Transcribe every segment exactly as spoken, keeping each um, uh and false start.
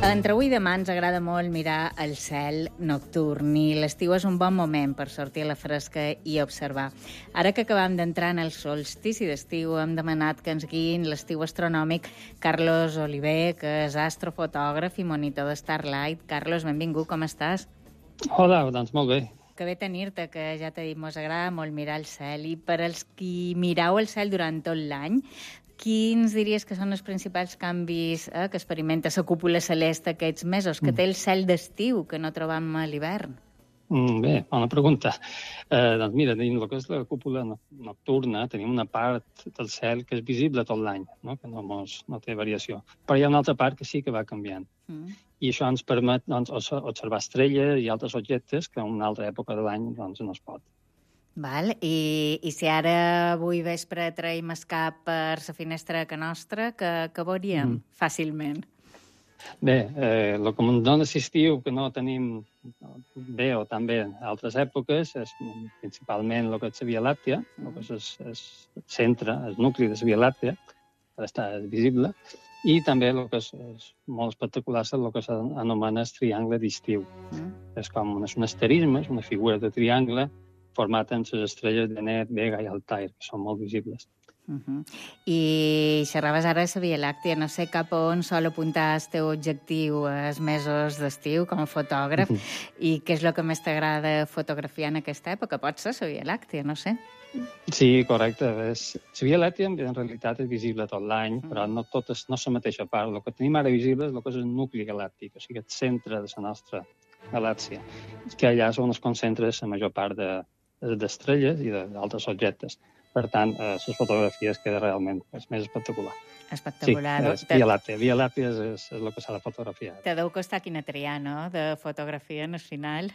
Entre avui i demà ens agrada molt mirar el cel nocturn i l'estiu és un bon moment per sortir a la fresca i observar. Ara que acabam d'entrar en el solstici d'estiu, hem demanat que ens guiïn l'estiu astronòmic Carlos Oliver, que és astrofotògraf i monitor de Starlight. Carlos, benvingut, com estàs? Hola, doncs molt bé. Que bé tenir-te, que ja t'he dit, mos agrada molt mirar el cel. I per als qui mirau el cel durant tot l'any, quins diries que són els principals canvis eh, que experimenta la cúpula celeste aquests mesos, que té el cel d'estiu, que no trobam a l'hivern? Mm, bé, bona pregunta. Eh, doncs mira, tenim el que és la cúpula no- nocturna, tenim una part del cel que és visible tot l'any, no? que no, mos, no té variació. Però hi ha una altra part que sí que va canviant. Mm. I això ens permet doncs, os- observar estrelles i altres objectes que en una altra època de l'any doncs, no es pot. Val? I, I si ara avui vespre traiem el cap per la finestra que nostra, que, que veuríem Mm. fàcilment? Bé, eh, el que ens dona l'estiu, que no tenim bé o també en altres èpoques, és principalment el que és la Via Làctea, el que és el, el centre, el nucli de la Via Làctea, que està visible, i també el que és, és molt espectacular és el que s'anomena el triangle d'estiu. Mm. És com un, és un asterisme, és una figura de triangle format en les estrelles de Net, Vega i Altair, que són molt visibles. Uh -huh. I xerraves ara de la Via Làctea. No sé cap a on sol apuntar el teu objectiu els mesos d'estiu com a fotògraf Uh -huh. i què és el que més t'agrada fotografiar en aquesta època? Pot ser la Via Làctea, no sé. Sí, correcte. És... La Via Làctea en realitat és visible tot l'any, Mm. però no tot és no és la mateixa part. El que tenim ara visible és el que és el nucli galàctic, o sigui, el centre de la nostra galàxia, que allà és on es concentra la major part de, d'estrelles i d'altres objectes. Per tant, eh, les fotografies queda realment és més espectacular. Espectacular. Sí, és Te, Via Làctea. Via Làctea és, és, és el que s'ha de fotografiar. te deu costar quina triar, no?, de fotografia en el final.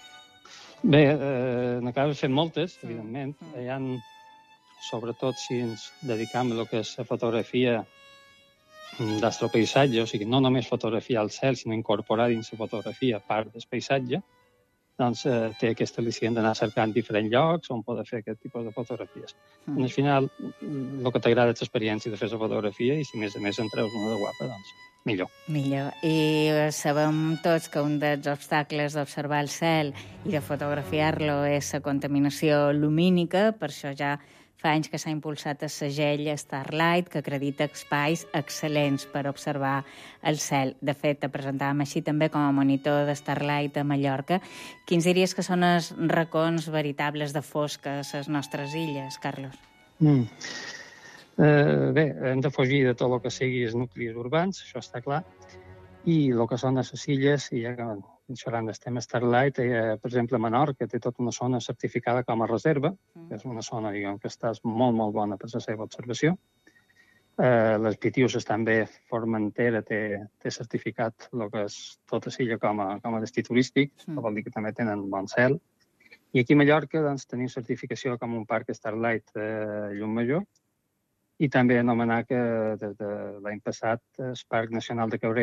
Bé, eh, n'acabes fent moltes, Mm. evidentment. Mm. Hi ha, sobretot si ens dedicam a el que és la fotografia d'astropaisatge, o sigui, no només fotografiar el cel, sinó incorporar dins la fotografia part del paisatge, doncs eh, té aquest al·licient d'anar cercant diferents llocs on poder fer aquest tipus de fotografies. Mm. Al final, el que t'agrada és l'experiència de fer la fotografia i si a més a més en treus una de guapa, doncs millor. Millor. I sabem tots que un dels obstacles d'observar el cel i de fotografiar-lo és la contaminació lumínica, per això ja fa anys que s'ha impulsat el segell Starlight, que acredita espais excel·lents per observar el cel. De fet, te presentàvem així també com a monitor de Starlight a Mallorca. Quins diries que són els racons veritables de fosca a les nostres illes, Carlos? Mm. Eh, bé, hem de fugir de tot el que sigui els nuclis urbans, això està clar, i el que són les illes, i ja que xerrant del tema Starlight, eh, per exemple, Menorca té tota una zona certificada com a reserva, que és una zona, diguem, que està molt, molt bona per la seva observació. Eh, les Pitiuses també, Formentera té, té certificat el que és tota l'illa com a, com a destí turístic, Mm. que vol dir que també tenen bon cel. I aquí a Mallorca doncs, tenim certificació com un parc Starlight eh, Llum-Major, i també anomenar que des de l'any passat el Parc Nacional de Cabrera